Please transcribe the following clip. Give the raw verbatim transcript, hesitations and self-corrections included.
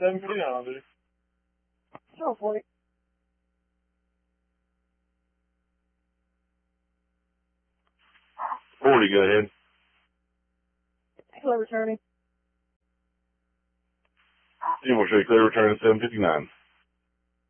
seven fifty-nine, dude. Go for it. forty, go ahead. Clear returning. Team will show you clear return at seven fifty-nine.